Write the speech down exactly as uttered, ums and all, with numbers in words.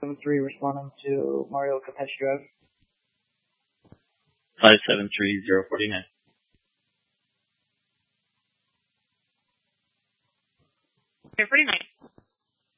seven three responding to Mario Campeche Drive. five seven three zero four nine. zero forty-nine.